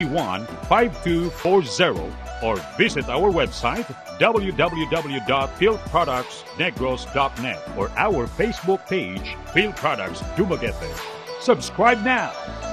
5240 or visit our website www.fieldproductsnegros.net or our Facebook page, Field Products Dumaguete. Subscribe now